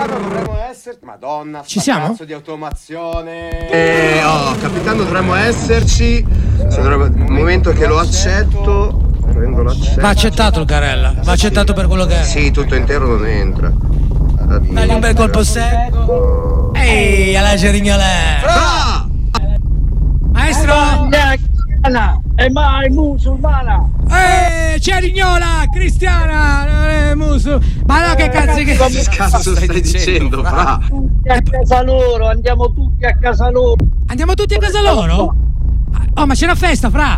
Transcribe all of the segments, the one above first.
Capitano, dovremmo essere... Madonna, ci siamo? Cazzo di automazione. Capitano, dovremmo esserci. Momento che lo accetto. Prendo l'accetto. Va accettato il Carella, va accettato per quello che è. Sì, tutto intero non entra. Dagli un bel colpo secco. Ehi, alla Cerignola. Maestro! E mai musulmana! Cerignola, cristiana, ma no, che cazzo stai dicendo? Fra? A casa loro, andiamo tutti a casa loro. Andiamo tutti a casa loro? Oh, ma c'è una festa, fra!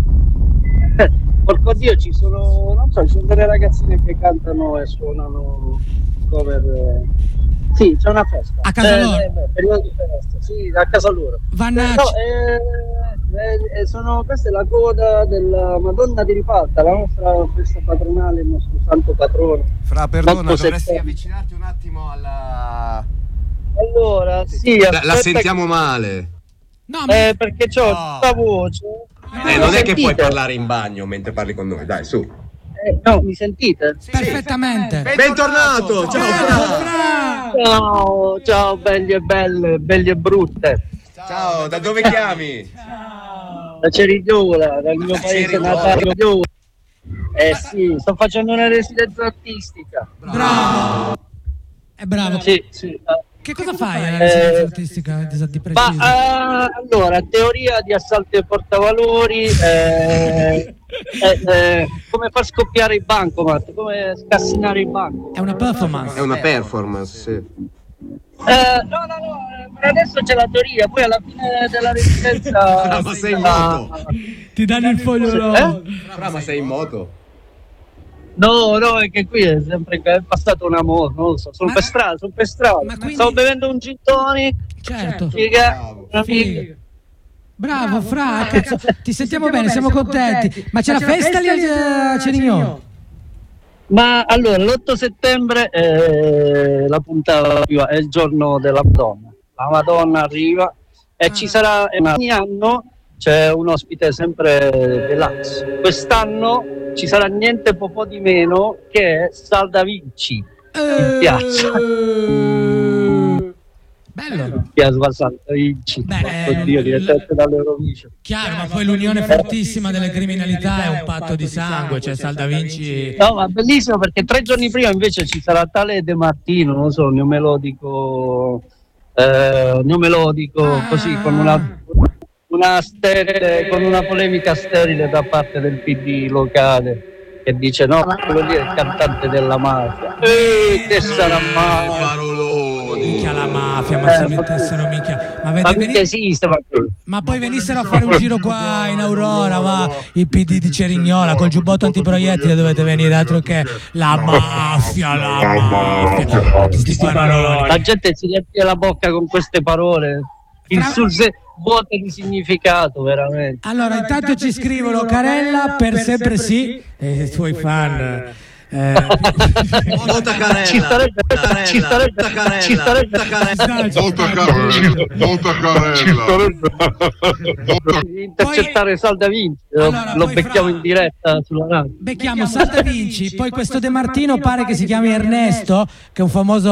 Porco Dio, ci sono delle ragazzine che cantano e suonano cover. Sì, c'è una festa. A casa loro? Periodo di festa, sì, a casa loro. Questa è la coda della Madonna di Ripalta, la nostra festa patronale, il nostro santo patrono. Fra, perdona, dovresti avvicinarti un attimo alla... Allora, sì, la sentiamo male. No, perché c'ho questa voce. Non è che puoi parlare in bagno mentre parli con noi, dai, su. No, mi sentite? sì, perfettamente. Bentornato! Ciao, belli e belle, belli e brutte. Ciao, da dove chiami? Da Cerignola, dal mio paese natale. Sì, sto facendo una residenza artistica. Bravo. È bravo. Sì. Che cosa fai alla residenza artistica? Di preciso? Allora, teoria di assalto ai portavalori, come far scoppiare il bancomat, come scassinare il banco. È una performance. È una performance, sì. No, per adesso c'è la teoria, poi alla fine della residenza... Ma sei in moto? Ti danno il foglio Ma sei in moto? No, è che qui è sempre passato un amore, non lo so, sono per strada. Ma quindi... Stavo bevendo un gin tonic. Certo. Figa. Bravo, fra, cazzo, ti sentiamo bene, siamo contenti. Ma c'è la festa lì a Cerignola? Ma allora, l'8 settembre la puntata è il giorno della Madonna. La Madonna arriva e ci sarà ogni anno c'è un ospite sempre deluxe. Quest'anno ci sarà niente po' di meno che Sal Da Vinci in piazza. Bello. Piazza Sal Da Vinci. Oddio, direttamente dall'Eurovision. Chiaro, ma poi l'unione fortissima delle criminalità è un patto di sangue, cioè Sal Da Vinci. No, ma bellissimo perché 3 giorni prima invece ci sarà tale De Martino, non so, neomelodico così con una sterile, con una polemica sterile da parte del PD locale che dice no, quello lì è il cantante della mafia. Che sarà Minchia la mafia, ma se mettessero minchia. Ma poi venissero a fare un giro qua in Aurora, va, il PD di Cerignola col giubbotto antiproiettile dovete venire, altro che la mafia. La gente si riempie la bocca con queste parole. Vuote di significato, veramente. Allora, intanto ci scrivono Carella per sempre sì, e i tuoi fan. Nota Carella. Ci starebbe intercettare Sal Da Vinci. Lo becchiamo in diretta sulla radio. Becchiamo Sal Da Vinci, poi questo De Martino pare che si chiami Ernesto, che è un famoso